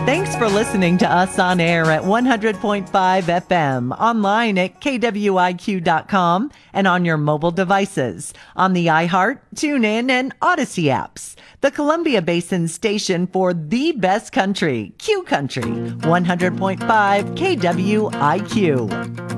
Thanks for listening to us on air at 100.5 FM, online at kwiq.com, and on your mobile devices, on the iHeart, TuneIn, and Odyssey apps. The Columbia Basin station for the best country, Q Country, 100.5 KWIQ.